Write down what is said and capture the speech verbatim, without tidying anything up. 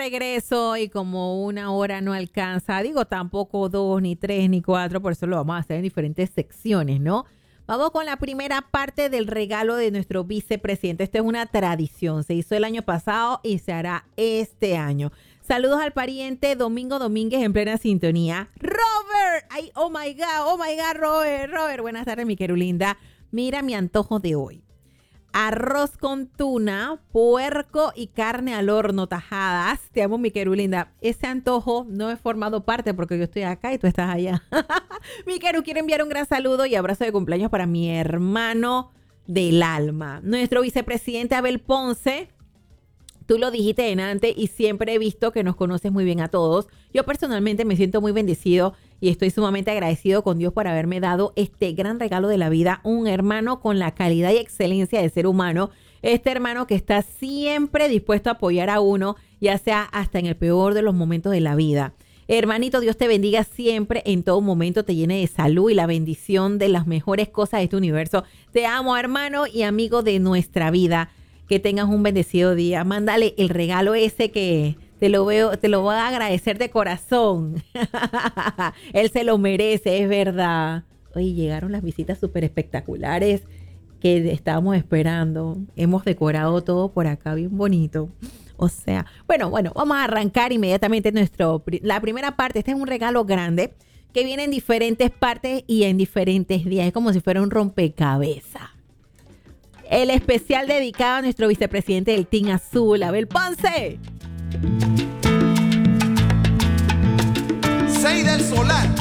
regreso y como una hora no alcanza, digo tampoco dos, ni tres, ni cuatro, por eso lo vamos a hacer en diferentes secciones, ¿no? Vamos con la primera parte del regalo de nuestro vicepresidente. Esto es una tradición, se hizo el año pasado y se hará este año. Saludos al pariente Domingo Domínguez en plena sintonía. Robert, ay, oh my God, oh my God, Robert, Robert, buenas tardes, mi querulinda. Mira mi antojo de hoy. Arroz con tuna, puerco y carne al horno, tajadas. Te amo, mi querulinda. Ese antojo no he formado parte porque yo estoy acá y tú estás allá. Mi queru, quiero enviar un gran saludo y abrazo de cumpleaños para mi hermano del alma, nuestro vicepresidente Abel Ponce. Tú lo dijiste en antes y siempre he visto que nos conoces muy bien a todos. Yo personalmente me siento muy bendecido y estoy sumamente agradecido con Dios por haberme dado este gran regalo de la vida. Un hermano con la calidad y excelencia de ser humano. Este hermano que está siempre dispuesto a apoyar a uno, ya sea hasta en el peor de los momentos de la vida. Hermanito, Dios te bendiga siempre, en todo momento, te llene de salud y la bendición de las mejores cosas de este universo. Te amo, hermano y amigo de nuestra vida. Que tengas un bendecido día. Mándale el regalo ese que te lo veo, te lo voy a agradecer de corazón. Él se lo merece, es verdad. Oye, llegaron las visitas súper espectaculares que estábamos esperando. Hemos decorado todo por acá bien bonito. O sea, bueno, bueno, vamos a arrancar inmediatamente nuestro, la primera parte. Este es un regalo grande que viene en diferentes partes y en diferentes días. Es como si fuera un rompecabezas. El especial dedicado a nuestro vicepresidente del Team Azul, Abel Ponce. seis del Solar.